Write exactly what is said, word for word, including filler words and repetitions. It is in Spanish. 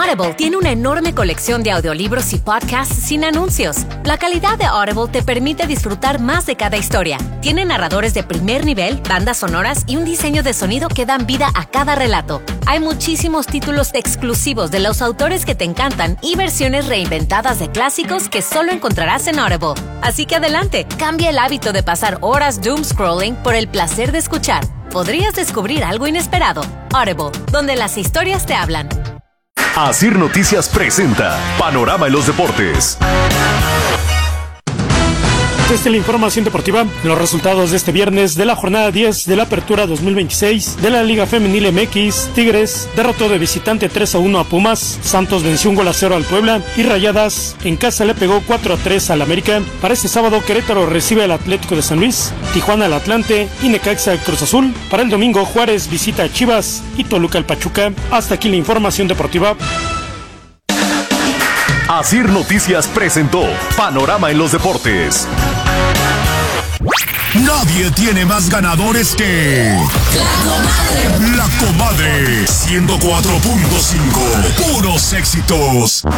Audible tiene una enorme colección de audiolibros y podcasts sin anuncios. La calidad de Audible te permite disfrutar más de cada historia. Tiene narradores de primer nivel, bandas sonoras y un diseño de sonido que dan vida a cada relato. Hay muchísimos títulos exclusivos de los autores que te encantan y versiones reinventadas de clásicos que solo encontrarás en Audible. Así que adelante, cambia el hábito de pasar horas doom scrolling por el placer de escuchar. Podrías descubrir algo inesperado. Audible, donde las historias te hablan. Asir Noticias presenta Panorama en los Deportes. Esta es la información deportiva. Los resultados de este viernes de la jornada diez de la Apertura dos mil veintiséis de la Liga Femenil M X. Tigres derrotó de visitante tres a uno a Pumas. Santos venció un gol a cero al Puebla. Y Rayadas en casa le pegó cuatro a tres al América. Para este sábado, Querétaro recibe al Atlético de San Luis, Tijuana al Atlante y Necaxa al Cruz Azul. Para el domingo, Juárez visita a Chivas y Toluca al Pachuca. Hasta aquí la información deportiva. Asir Noticias presentó Panorama en los Deportes. Nadie tiene más ganadores que La Comadre. La Comadre ciento cuatro punto cinco. Puros éxitos.